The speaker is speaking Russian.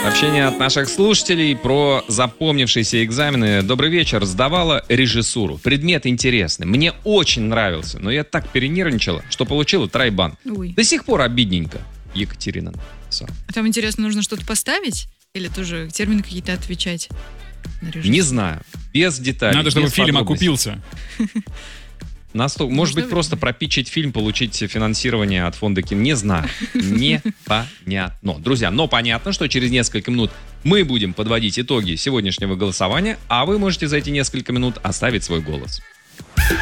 Сообщение от наших слушателей про запомнившиеся экзамены. Добрый вечер. Сдавала режиссуру. Предмет интересный. Мне очень нравился, но я так перенервничала, что получила тройбан. Ой. До сих пор обидненько. Екатерина. А там, интересно, нужно что-то поставить? Или тоже термины какие-то отвечать? Не знаю. Без деталей. Надо, чтобы без фильм подробностей. окупился. Может быть, просто пропичить фильм, получить финансирование от фонда кино. Не знаю. Непонятно. Друзья, но понятно, что через несколько минут мы будем подводить итоги сегодняшнего голосования, а вы можете за эти несколько минут оставить свой голос.